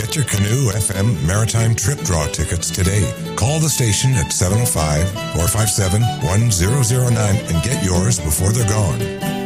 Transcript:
Get your Canoe FM Maritime Trip Draw tickets today. Call the station at 705-457-1009 and get yours before they're gone.